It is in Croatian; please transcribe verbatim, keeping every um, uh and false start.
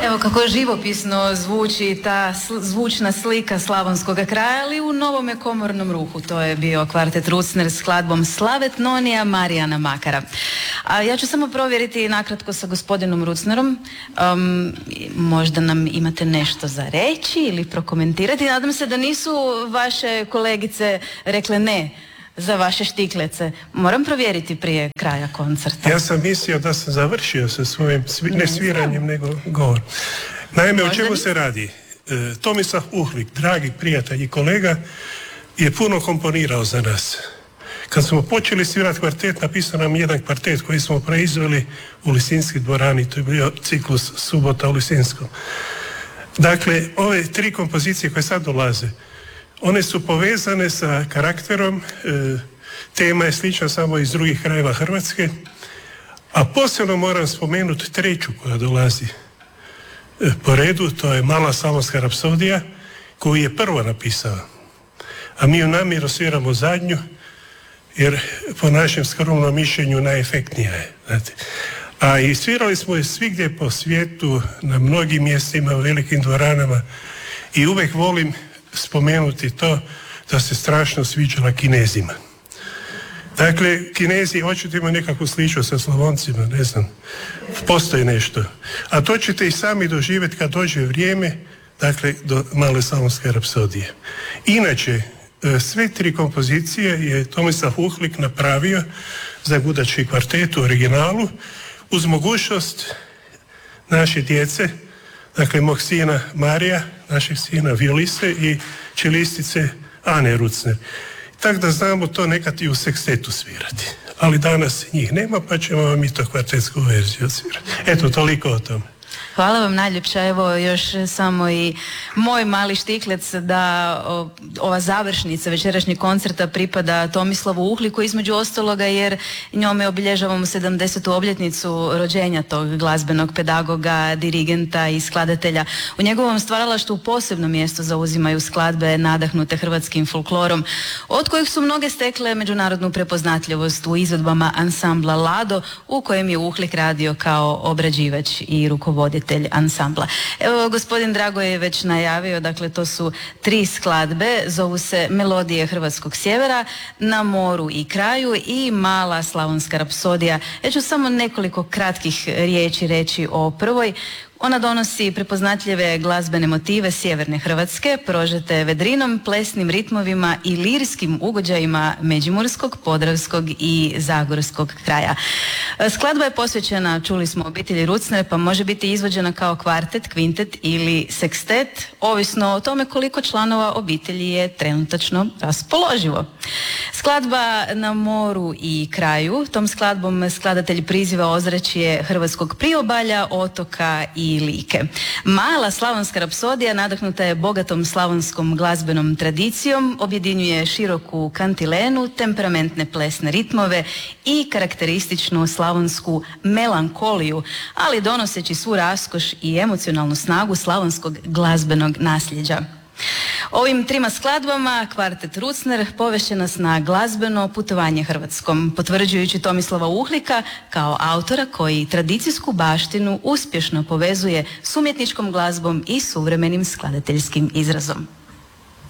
Evo kako živopisno zvuči ta sl- zvučna slika slavonskog kraja, ali u novome komornom ruhu. To je bio kvartet Rucner s skladbom Slavet Nonija Marijana Makara. A ja ću samo provjeriti nakratko sa gospodinom Rucnerom. Um, možda nam imate nešto za reći ili prokomentirati. Nadam se da nisu vaše kolegice rekle ne za vaše štiklece. Moram provjeriti prije kraja koncerta. Ja sam mislio da sam završio sa svojim svi, ne sviranjem, nego govorom. Naime, možda o čemu se radi? E, Tomislav Uhlik, dragi prijatelj i kolega, je puno komponirao za nas. Kad smo počeli svirati kvartet, napisao nam jedan kvartet koji smo proizveli u Lisinskoj dvorani. To je bio ciklus Subota u Lisinskom. Dakle, ove tri kompozicije koje sad dolaze, one su povezane sa karakterom, e, tema je slična samo iz drugih krajeva Hrvatske, a posebno moram spomenuti treću koja dolazi e, po redu, to je Mala slavonska rapsodija, koju je prvo napisao. A mi ju namjerno sviramo zadnju, jer po našem skromnom mišljenju najefektnija je. Znate. A i svirali smo je svigdje po svijetu, na mnogim mjestima, u velikim dvoranama, i uvijek volim spomenuti to da se strašno sviđala Kinezima. Dakle, Kinezi očito imaju nekakvu sliču sa Slavoncima, ne znam, postoji nešto. A to ćete i sami doživjeti kad dođe vrijeme, dakle, do Male slavonske rapsodije. Inače, sve tri kompozicije je Tomislav Uhlik napravio za gudački kvartet u originalu, uz mogućnost naše djece, dakle mog sina Marija, našeg sina violiste i čelistice Ane Rucner. Tako da znamo to nekad i u sekstetu svirati. Ali danas njih nema, pa ćemo vam i to kvartetsku verziju svirati. Eto, toliko o tome. Hvala vam najljepša, evo još samo i moj mali štiklec da o, ova završnica večerašnjeg koncerta pripada Tomislavu Uhliku, između ostaloga jer njome obilježavamo sedamdesetu obljetnicu rođenja tog glazbenog pedagoga, dirigenta i skladatelja. U njegovom stvaralaštvu posebno mjesto zauzimaju skladbe nadahnute hrvatskim folklorom, od kojih su mnoge stekle međunarodnu prepoznatljivost u izvedbama ansambla Lado, u kojem je Uhlik radio kao obrađivač i rukovoditelj ansambla. Evo, gospodin Drago je već najavio, dakle to su tri skladbe, zovu se Melodije Hrvatskog sjevera, Na moru i kraju i Mala slavonska rapsodija. Ja ću samo nekoliko kratkih riječi reći o prvoj. Ona donosi prepoznatljive glazbene motive sjeverne Hrvatske, prožete vedrinom, plesnim ritmovima i lirskim ugođajima međimurskog, podravskog i zagorskog kraja. Skladba je posvećena, čuli smo, obitelji Rucner, pa može biti izvođena kao kvartet, kvintet ili sekstet, ovisno o tome koliko članova obitelji je trenutačno raspoloživo. Skladba Na moru i kraju, tom skladbom skladatelj priziva ozračje hrvatskog priobalja, otoka i Like. Mala slavonska rapsodija nadahnuta je bogatom slavonskom glazbenom tradicijom, objedinjuje široku kantilenu, temperamentne plesne ritmove i karakterističnu slavonsku melankoliju, ali donoseći svu raskoš i emocionalnu snagu slavonskog glazbenog nasljeđa. Ovim trima skladbama kvartet Rucner povešće nas na glazbeno putovanje Hrvatskom, potvrđujući Tomislava Uhlika kao autora koji tradicijsku baštinu uspješno povezuje s umjetničkom glazbom i suvremenim skladateljskim izrazom.